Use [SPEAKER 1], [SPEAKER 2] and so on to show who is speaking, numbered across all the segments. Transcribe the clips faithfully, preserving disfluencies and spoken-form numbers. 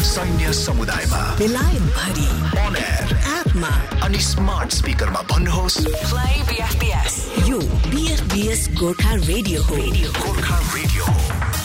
[SPEAKER 1] सैन्य समुदायमा
[SPEAKER 2] बेलायतभरि
[SPEAKER 1] on air
[SPEAKER 2] एपमा
[SPEAKER 1] अनि स्मार्ट स्पिकरमा भन्नुहोस्
[SPEAKER 2] Play B F B S. यो B F B S Gorkha radio हो
[SPEAKER 1] गोर्खा रेडियो हो।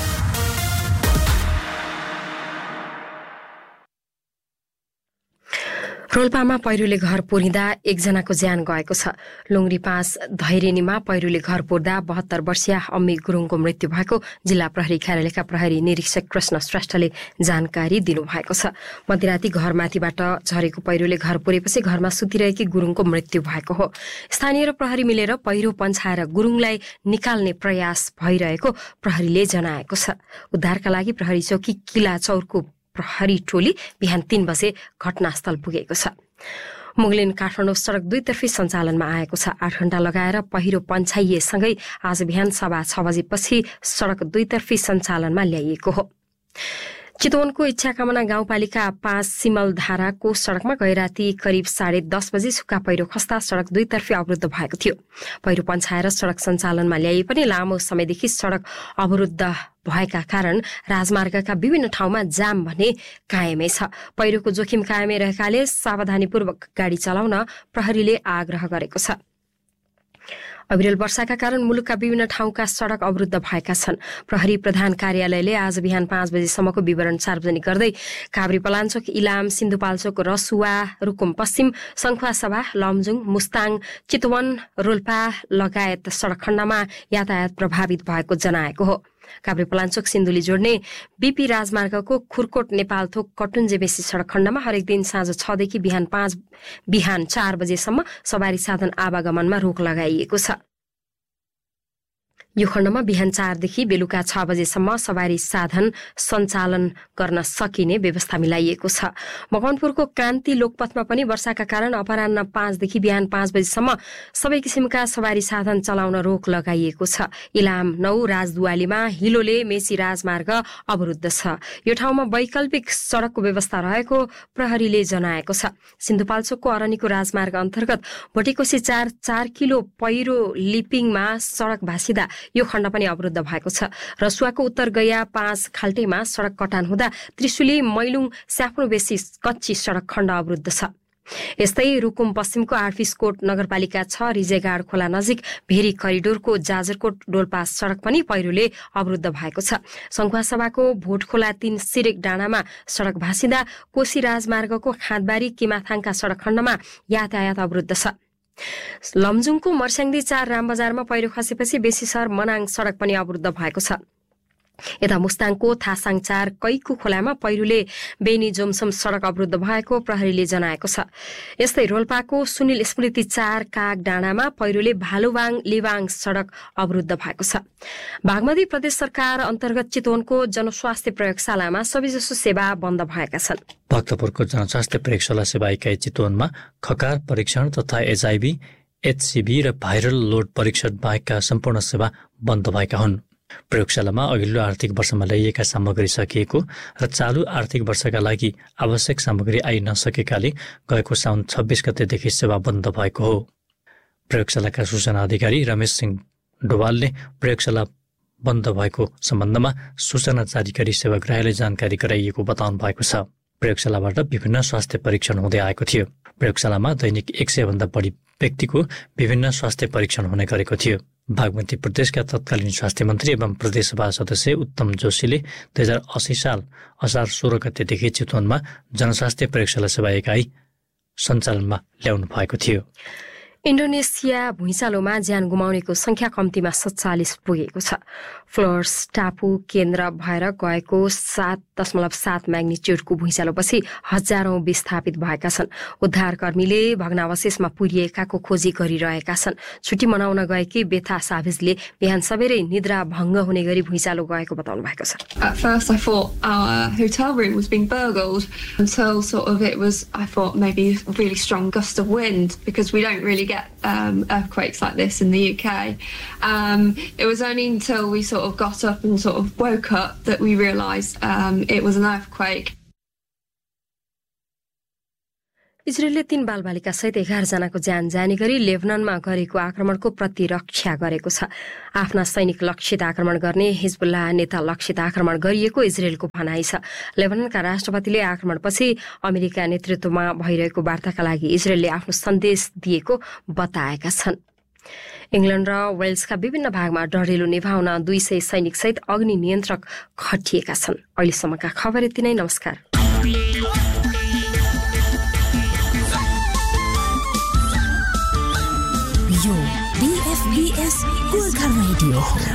[SPEAKER 3] रोल्पामा पहिरोले घर पुरिँदा एकजनाको ज्यान गएको छ। लुङ्ग्री पाँच धैरेनीमा पहिरोले घर पुर्दा बहत्तर वर्षीय अम्मी गुरुङको मृत्यु भएको जिल्ला प्रहरी कार्यालयका प्रहरी निरीक्षक कृष्ण श्रेष्ठले जानकारी दिनुभएको छ। मध्यराती घरमाथिबाट झरेको पहिरोले घर पुरेपछि घरमा सुतिरहेकी गुरुङको मृत्यु भएको हो। स्थानीय र प्रहरी मिलेर पहिरो पन्छाएर गुरुङलाई निकाल्ने प्रयास भइरहेको प्रहरीले जनाएको छ। उद्धारका लागि प्रहरी चौकी किला चौरको प्रहरी टोली बिहान तीन बजे घटनास्थल पुगेको छ। मुगलिन काठमाडौँ सड़क दुईतर्फी सञ्चालनमा आएको छ। आठ घण्टा लगाएर पहिरो पन्छाइएसँगै आज बिहान सवा छ बजेपछि सड़क दुईतर्फी सञ्चालनमा ल्याइएको हो। चितवनको इच्छाकामना गाउँपालिका पाँच सिमलधाराको सड़कमा गैराती करिब साढे दस बजे सुक्खा पहिरो खस्दा सड़क दुईतर्फी अवरुद्ध भएको थियो। पहिरो पन्छाएर सड़क सञ्चालनमा ल्याए पनि लामो समयदेखि सड़क अवरुद्ध भएका कारण राजमार्गका विभिन्न ठाउँमा जाम भने कायमै छ। पहिरोको जोखिम कायमै रहेकाले सावधानीपूर्वक गाडी चलाउन प्रहरीले आग्रह गरेको छ। अविरल वर्षाका कारण मुलुकका विभिन्न ठाउँका सड़क अवरुद्ध भएका छन्। प्रहरी प्रधान कार्यालयले आज बिहान पाँच बजेसम्मको विवरण सार्वजनिक गर्दै काभ्री पलाञ्चोक, इलाम, सिन्धुपाल्चोक, रसुवा, रुकुम पश्चिम, सङ्खुवासभा, लमजुङ, मुस्ताङ, चितवन, रोल्पा लगायत सड़क खण्डमा यातायात प्रभावित भएको जनाएको हो। काभ्री पलाञ्चोक सिन्धुली जोड्ने बीपी राजमार्गको खुरकोट नेपालथोक कटुन्जेबेसी सड़क खण्डमा हरेक दिन साँझ छदेखि बिहान पाँच बिहान चार बजेसम्म सवारी साधन आवागमनमा रोक लगाइएको छ। यो खण्डमा बिहान चारदेखि बेलुका छ बजेसम्म सवारी साधन सञ्चालन गर्न सकिने व्यवस्था मिलाइएको छ। मकवानपुरको क्रान्ति लोकपथमा पनि वर्षाका कारण अपराह्न पाँचदेखि बिहान पाँच बजेसम्म सबै किसिमका सवारी साधन चलाउन रोक लगाइएको छ। इलाम नौ राजदुवालीमा हिलोले मेची राजमार्ग अवरुद्ध छ। यो ठाउँमा वैकल्पिक सड़कको व्यवस्था रहेको प्रहरीले जनाएको छ। सिन्धुपाल्चोकको अरनीको राजमार्ग अन्तर्गत भोटेकोशी चार चार किलो पहिरो लिपिङमा सड़क भाँसिदा यो खण्ड पनि अवरुद्ध भएको छ। रसुवाको उत्तर गया पाँच खाल्टेमा सड़क कटान हुँदा त्रिशुली मैलुङ स्याफ्नो बेसी कच्ची सड़क खण्ड अवरुद्ध छ। यस्तै रुकुम पश्चिमको आठफिसकोट नगरपालिका छ रिजेगाड खोला नजिक भेरी करिडोरको जाजरकोट डोल्पा सड़क पनि पहिरोले अवरुद्ध भएको छ। सङ्खुवासभाको भोटखोला तीन सिरेक डाँडामा सड़क भाँसिदा कोशी राजमार्गको खाँदबारी किमाथाङका सड़क खण्डमा यातायात अवरुद्ध छ। लमजुङको मर्स्याङदी चार रामबजारमा पहिरो खसेपछि बेसी सहर मनाङ सड़क पनि अवरुद्ध भएको छ। यता मुस्ताङको थासाङ चार कैकु खोलामा पहिरोले बेनी जोमसम सड़क अवरुद्ध भएको प्रहरीले जनाएको छ। यस्तै रोल्पाको सुनिल स्मृति चार काग डाँडामा पहिरोले भालुवाङ लिवाङ सड़क अवरुद्ध भएको छ। बागमती प्रदेश सरकार अन्तर्गत चितवनको जनस्वास्थ्य प्रयोगशालामा सबैजसो सेवा बन्द भएका छन्।
[SPEAKER 4] भक्तपुरको जनस्वास्थ्य प्रयोगशाला सेवा इकाइ चितवनमा खकार परीक्षण तथा एचआईभी, एचसीभी र भाइरल लोड परीक्षण बाहेकका सम्पूर्ण सेवा बन्द भएका हुन्। प्रयोगशालामा अघिल्लो आर्थिक वर्षमा ल्याइएका सामग्री सकिएको र चालु आर्थिक वर्षका लागि आवश्यक सामग्री आइ नसकेकाले गएको साउन छब्बीस गतेदेखि सेवा बन्द भएको हो। प्रयोगशालाका सूचना अधिकारी रमेश सिंह डोवालले प्रयोगशाला बन्द भएको सम्बन्धमा सूचना जारी गरी सेवाग्राहीलाई जानकारी गराइएको बताउनु भएको छ। प्रयोगशालाबाट विभिन्न स्वास्थ्य परीक्षण हुँदै आएको थियो। प्रयोगशालामा दैनिक एक सय भन्दा बढी व्यक्तिको विभिन्न स्वास्थ्य परीक्षण हुने गरेको थियो। बागमती प्रदेशका तत्कालीन स्वास्थ्य मन्त्री एवं प्रदेशसभा सदस्य उत्तम जोशीले दुई हजार अस्सी साल असार सोह्र गतेदेखि चितवनमा जनस्वास्थ्य प्रयोगशाला सेवा इकाइ सञ्चालनमा ल्याउनु भएको थियो।
[SPEAKER 3] इन्डोनेसिया भुइँचालोमा ज्यान गुमाउनेको संख्या कम्तीमा सत्तालिस पुगेको छ। फ्लोर्स टापु केन्द्र भएर गएको सात दशमलव सात म्याग्निच्युडको भुइँचालोपछि हजारौं विस्थापित भएका छन्। उद्धारकर्मीले भग्नावशेषमा पुरिएकाको खोजी गरिरहेका छन्। छुट्टी मनाउन गएकी बेथा साभिजले बिहान सबेरै निद्रा भङ्ग हुने गरी भुइँचालो गएको बताउनु भएको छ।
[SPEAKER 5] At first I thought our hotel room was being burgled until sort of it was I thought maybe a really strong gust of wind because we don't really get um, earthquakes like this in the U K. Um, it was only until we sort of got up and sort of woke up that we realised um, it was an earthquake.
[SPEAKER 3] इजरायलले तीन बालबालिका सहित एघार जनाको ज्यान जाने गरी लेबननमा गरेको आक्रमणको प्रतिरक्षा गरेको छ। आफ्ना सैनिक लक्षित आक्रमण गर्ने हिजबुल्लाह नेता लक्षित आक्रमण गरिएको इजरायलको भनाइ छ। लेबननका राष्ट्रपतिले आक्रमणपछि अमेरिका नेतृत्वमा भइरहेको वार्ताका लागि इजरायलले आफ्नो सन्देश दिएको बताएका छन्। इङ्ल्याण्ड र वेल्सका विभिन्न भागमा डढेलो निभाउन दुई सय सैनिक सहित अग्नि नियन्त्रक खटिएका छन्। अहिलेसम्मका खबर यति नै। नमस्कार।
[SPEAKER 2] यो बीएफबीएस गोर्खा रेडियो हो।